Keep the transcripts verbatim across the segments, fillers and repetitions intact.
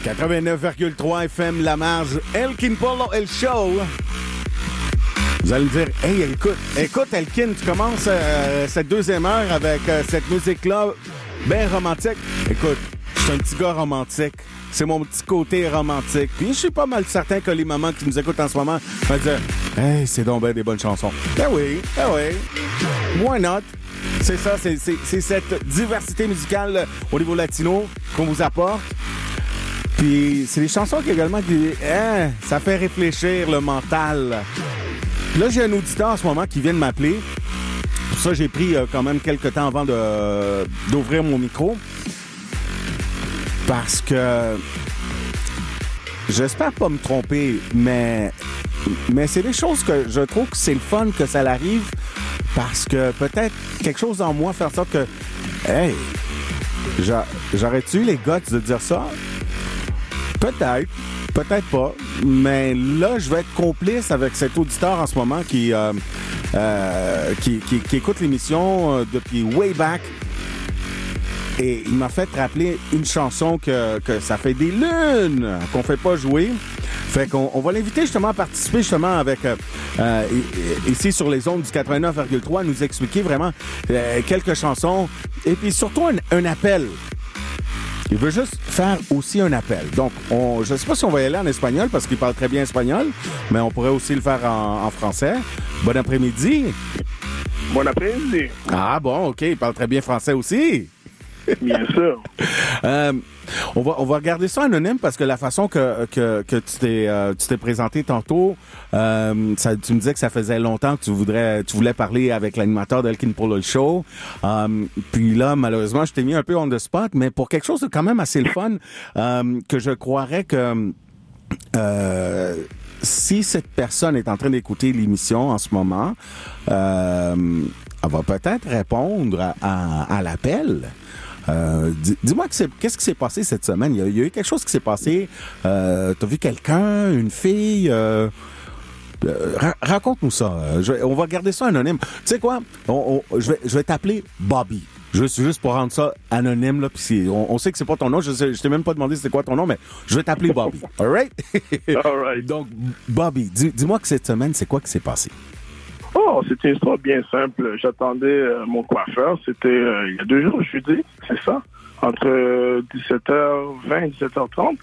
quatre-vingt-neuf virgule trois F M La Marge, Elkin Polo, El Show. Vous allez me dire, hey, écoute, écoute, Elkin, tu commences euh, cette deuxième heure avec euh, cette musique-là, bien romantique. Écoute, je suis un petit gars romantique. C'est mon petit côté romantique. Puis je suis pas mal certain que les mamans qui nous écoutent en ce moment vont dire, hey, c'est donc bien des bonnes chansons. Ben oui, ben oui. Why not? C'est ça, c'est, c'est, c'est cette diversité musicale au niveau latino qu'on vous apporte. Puis c'est des chansons qui également qui, hein, ça fait réfléchir le mental. Là, j'ai un auditeur en ce moment qui vient de m'appeler. Pour ça, j'ai pris euh, quand même quelques temps avant de, euh, d'ouvrir mon micro. Parce que j'espère pas me tromper, mais, mais c'est des choses que je trouve que c'est le fun que ça l'arrive. Parce que peut-être quelque chose en moi fait en sorte que, hey, j'a, j'aurais-tu eu les guts de dire ça? Peut-être, peut-être pas. Mais là, je vais être complice avec cet auditeur en ce moment qui, euh, euh, qui, qui, qui écoute l'émission euh, depuis way back. Et il m'a fait rappeler une chanson que, que ça fait des lunes qu'on fait pas jouer. Fait qu'on on va l'inviter justement à participer justement avec euh, euh, ici sur les ondes du quatre-vingt-neuf virgule trois, à nous expliquer vraiment euh, quelques chansons et puis surtout un, un appel. Il veut juste faire aussi un appel. Donc, on, je ne sais pas si on va y aller en espagnol parce qu'il parle très bien espagnol, mais on pourrait aussi le faire en, en français. Bon après-midi. Bon après-midi. Ah bon, OK. Il parle très bien français aussi. Bien sûr. euh, on va on va regarder ça anonyme parce que la façon que que, que tu t'es euh, tu t'es présenté tantôt, euh, ça, tu me disais que ça faisait longtemps que tu voudrais tu voulais parler avec l'animateur d'Elkin Polo Show. Euh, puis là, malheureusement, je t'ai mis un peu on the spot, mais pour quelque chose de quand même assez le fun, euh, que je croirais que euh, si cette personne est en train d'écouter l'émission en ce moment, euh, elle va peut-être répondre à, à, à l'appel. Euh, dis, dis-moi que c'est, qu'est-ce qui s'est passé cette semaine? Il y a, il y a eu quelque chose qui s'est passé. Euh, t'as vu quelqu'un, une fille? Euh, euh, ra- raconte-nous ça. Je, on va garder ça anonyme. Tu sais quoi? On, on, je, vais, je vais t'appeler Bobby. Juste, juste pour rendre ça anonyme, là. Puis si, on, on sait que c'est pas ton nom. Je, sais, je t'ai même pas demandé c'était quoi ton nom, mais je vais t'appeler Bobby. All right? All right. Donc, Bobby, dis, dis-moi que cette semaine, c'est quoi qui s'est passé? Oh, c'était une histoire bien simple. J'attendais euh, mon coiffeur. C'était euh, il y a deux jours, jeudi, c'est ça, entre euh, dix-sept heures vingt et dix-sept heures trente.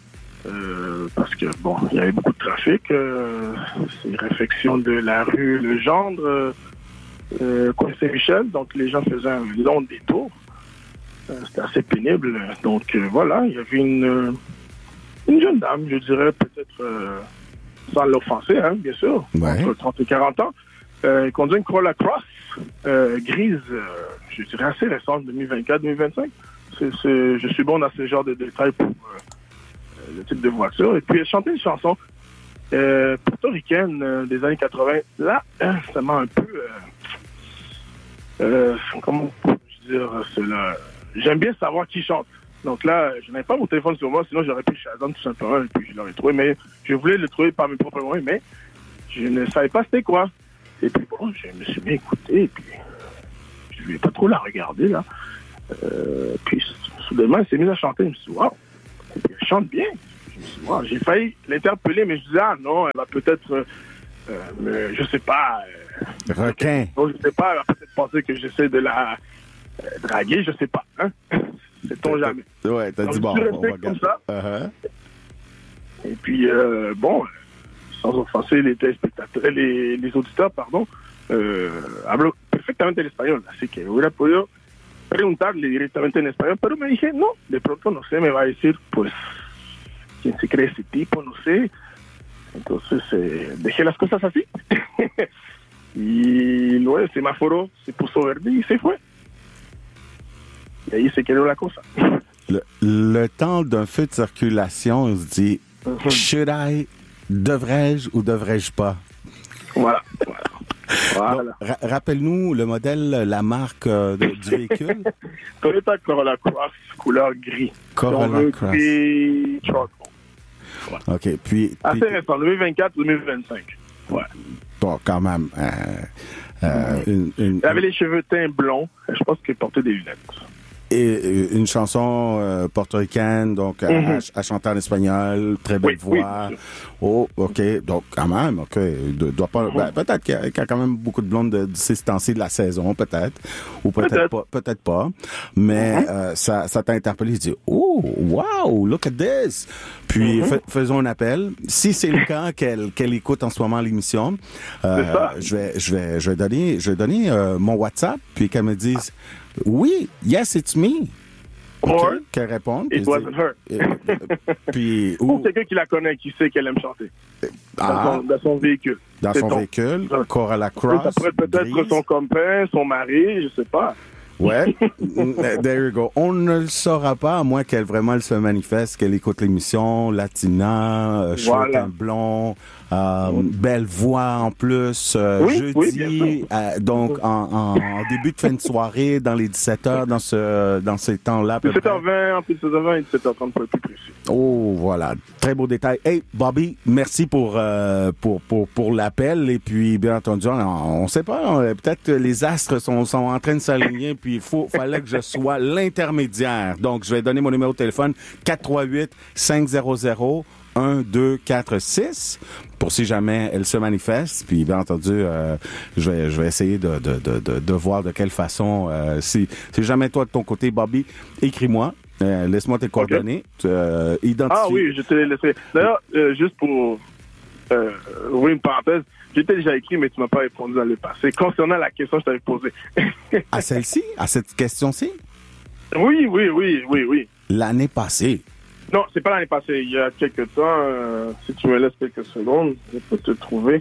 Euh, parce que, bon, il y avait beaucoup de trafic. Euh, c'est une réfection de la rue Le Gendre, euh, euh, coin Saint-Michel. Donc, les gens faisaient un long détour. Euh, c'était assez pénible. Donc, euh, voilà, il y avait une, euh, une jeune dame, je dirais, peut-être, euh, sans l'offenser, hein, bien sûr, Ouais. entre trente et quarante ans. Euh, conduit une Corolla Cross euh, grise, euh, je dirais assez récente, deux mille vingt-quatre deux mille vingt-cinq. C'est, c'est, je suis bon dans ce genre de détails pour euh, le type de voiture. Et puis, elle chantait une chanson euh, portoricaine euh, des années quatre-vingts. Là, hein, ça m'a un peu... Euh, euh, comment je dire cela? J'aime bien savoir qui chante. Donc là, je n'avais pas mon téléphone sur moi, sinon j'aurais pu Shazam tout simplement, et puis je l'aurais trouvé. Mais je voulais le trouver par mes propres moyens, mais je ne savais pas c'était quoi. Et puis bon, je me suis mis à écouter, et puis je ne voulais pas trop la regarder, là. Euh, puis soudainement, elle s'est mise à chanter, je me suis dit, waouh, elle chante bien. Je me suis dit, wow. J'ai failli l'interpeller, mais je disais, ah non, elle va peut-être, euh, euh, me, je sais pas... Euh, Requin. Bon, je sais pas, elle va peut-être penser que j'essaie de la euh, draguer, je sais pas, hein. Sait-on jamais. Ouais, t'as Donc, dit bon, je suis on resté va comme regarder. ça. Uh-huh. Et puis, euh, bon, sans offenser les téléspectateurs, les, les auditeurs, pardon, euh, hablo perfectamente el español, así que hubiera podido preguntarle directamente en español, pero me dije, no, de pronto, no sé, me va a decir, pues, ¿quién se cree ese tipo? No sé. Entonces, eh, dejé las cosas así. Y luego el semáforo se puso verde y se fue. Et ahí se quedó la cosa. Le, le temps d'un feu de circulation, on se dit, Mm-hmm. should I, devrais-je ou devrais-je pas? Voilà. Voilà. Voilà. Donc, ra- rappelle-nous le modèle, la marque euh, de- du véhicule. Toyota Corolla Cross, couleur gris. Corolla Donc, Cross. gris charcoal. Voilà. OK, puis... Assez puis récent, deux mille vingt-quatre deux mille vingt-cinq. Ouais. bon, quand même, euh, euh, une, une, Elle avait les cheveux teints blonds. Je pense qu'elle portait des lunettes. Et une chanson euh, portoricaine, donc mm-hmm. à, à chanter en espagnol, très belle oui, voix. Oui, oh, ok, donc quand même, ok, de, doit pas. Mm-hmm. Ben, peut-être qu'il y, a, qu'il y a quand même beaucoup de blondes de, de ces temps-ci de la saison, peut-être, ou peut-être, peut-être. pas, peut-être pas. Mais mm-hmm. euh, ça, ça t'a interpellé, tu dis, oh, wow, look at this. Puis mm-hmm. f- faisons un appel. Si c'est le cas qu'elle, qu'elle écoute en ce moment l'émission, euh, je vais, je vais, je vais donner, je vais donner euh, mon WhatsApp, puis qu'elle me dise. Oui, yes, it's me. Okay. Or, qu'elle réponde. It wasn't her. Puis, ou, ou quelqu'un qui la connaît, qui sait qu'elle aime chanter. Ah, dans, son, dans son véhicule. Dans c'est son ton. véhicule, Corolla Cross. Ça pourrait peut-être grise. Son copain, son mari, je sais pas. Ouais, there you go. On ne le saura pas, à moins qu'elle vraiment elle se manifeste, qu'elle écoute l'émission, Latina, euh, voilà. Cheveux teints blonds, euh, oui. belle voix en plus, euh, oui, jeudi, oui, euh, donc en, en, en début de fin de soirée, dans les dix-sept heures, dans ce dans ces temps-là. dix-sept heures vingt, entre dix-sept heures vingt et dix-sept heures trente pour être plus précis. Oh, voilà. Très beau détail. Hey, Bobby, merci pour, euh, pour, pour, pour l'appel. Et puis, bien entendu, on ne sait pas, on, peut-être les astres sont, sont en train de s'aligner, puis il faut, fallait que je sois l'intermédiaire. Donc, je vais donner mon numéro de téléphone, quatre trois huit, cinq zéro zéro, un deux quatre six, pour si jamais elle se manifeste. Puis, bien entendu, euh, je vais, je vais essayer de, de, de, de, de voir de quelle façon, euh, si, si jamais toi, de ton côté, Bobby, écris-moi. Euh, laisse-moi tes coordonnées. Okay. Euh, identifie. Ah oui, je te l'ai laissé. D'ailleurs, euh, juste pour euh, ouvrir une parenthèse, j'étais déjà écrit, mais tu m'as pas répondu dans le passé. Concernant la question que je t'avais posée. À celle-ci? À cette question-ci? Oui, oui, oui, oui, oui. L'année passée? Non, c'est pas l'année passée. Il y a quelques temps, euh, si tu me laisses quelques secondes, je peux te trouver.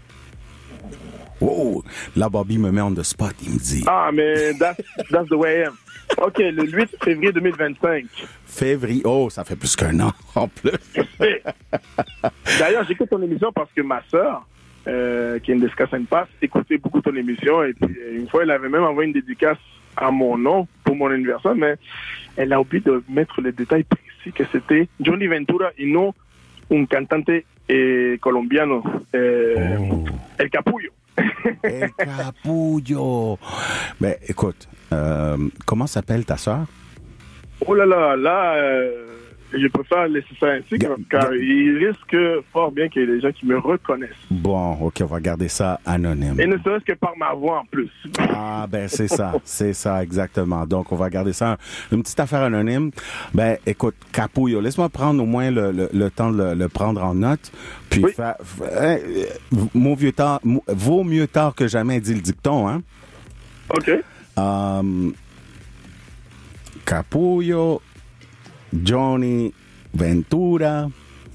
Oh, là, Bobby me met on the spot, il me dit. Ah, mais that's, that's the way I am. OK, le huit février deux mille vingt-cinq. Février, oh, ça fait plus qu'un an, en plus. D'ailleurs, j'écoute ton émission parce que ma sœur, euh, qui est une Desca Sainte-Passe, écoutait beaucoup ton émission. Et puis, une fois, elle avait même envoyé une dédicace à mon nom pour mon anniversaire, mais elle a oublié de mettre les détails précis que c'était Johnny Ventura et non un cantante eh, colombiano, eh, oh. El Capullo. El Capullo. Ben, écoute, euh, comment s'appelle ta sœur? Oh là là, là, euh, je préfère laisser ça ainsi, Ga- car Ga- il risque fort bien qu'il y ait des gens qui me reconnaissent. Bon, OK, on va garder ça anonyme. Et ne serait-ce que par ma voix en plus. Ah, ben c'est ça, c'est ça, exactement. Donc, on va garder ça, une petite affaire anonyme. Ben, écoute, Capullo, laisse-moi prendre au moins le, le, le temps de le, le prendre en note. Puis, oui. fa, fa, hein, mon vieux tard, vaut mieux tard que jamais, dit le dicton, hein? OK. Um, Capullo, Johnny Ventura.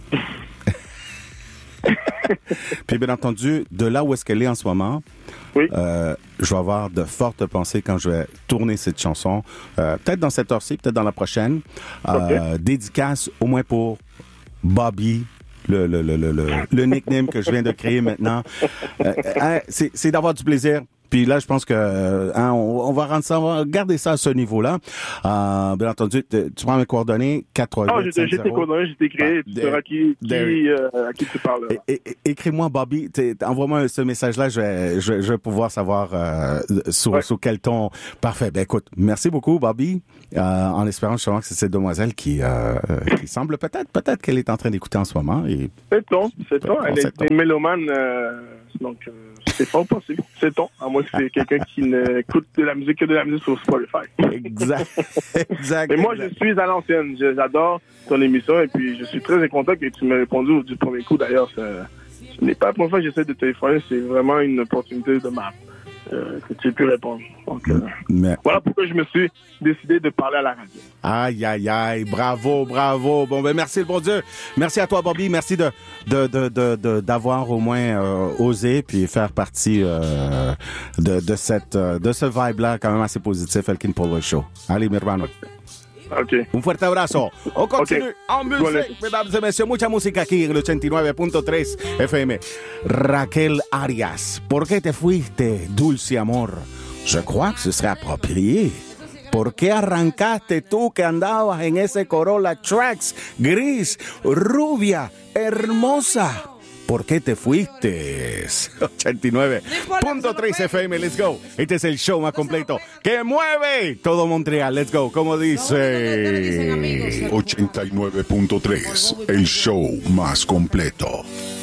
Puis bien entendu, de là où est-ce qu'elle est en ce moment, oui. euh, je vais avoir de fortes pensées quand je vais tourner cette chanson. Euh, peut-être dans cette heure-ci, peut-être dans la prochaine. Okay. Euh, dédicace au moins pour Bobby. Le, le, le, le, le, le nickname que je viens de créer maintenant. Euh, hein, c'est, c'est d'avoir du plaisir. Puis là, je pense que hein, on, on va rendre ça, on va garder ça à ce niveau-là. Euh, bien entendu, tu, tu prends mes coordonnées, quatre trois huit. Ah, j'ai, j'ai tes coordonnées, j'ai créé, tu sauras qui, qui, euh, à qui tu parles. É, é, écris-moi, Bobby, envoie-moi ce message-là, je vais, je, je vais pouvoir savoir euh, sur, ouais. sur quel ton. Parfait. Ben écoute, merci beaucoup, Bobby, euh, en espérant justement que c'est cette demoiselle qui, euh, qui semble peut-être, peut-être qu'elle est en train d'écouter en ce moment. Et... C'est ton, c'est ton. Elle est une mélomane, euh, donc... Euh... C'est fort possible. C'est ton. À moins que c'est quelqu'un qui n'écoute de la musique que de la musique sur Spotify. Exact. exact. Mais moi, exact. je suis à l'ancienne. J'adore ton émission et puis je suis très content que tu m'aies répondu du premier coup. D'ailleurs, ce n'est pas la première fois que j'essaie de téléphoner. C'est vraiment une opportunité de ma euh, que tu aies pu répondre. Donc, euh, Mais... voilà pourquoi je me suis décidé de parler à la radio. Aïe, aïe, aïe. Bravo, bravo. Bon, ben, merci, le bon Dieu. Merci à toi, Bobby. Merci de, de, de, de, de d'avoir au moins euh, osé puis faire partie euh, de, de cette, de ce vibe-là quand même assez positif, El King Polo Show. Allez, mi hermano. Okay. Un fuerte abrazo. On continue okay. en musique, voilà. Mesdames et messieurs. Mucha música aquí en el ochenta y nueve punto tres F M. Raquel Arias, ¿por qué te fuiste, dulce amor? Je crois que ce serait approprié. ¿Por qué arrancaste tú que andabas en ese Corolla Trax gris, rubia, hermosa? ¿Por qué te fuiste? ochenta y nueve punto tres F M, let's go. Este es el show más completo que mueve todo Montreal, let's go. Como dice ochenta y nueve punto tres, el show más completo.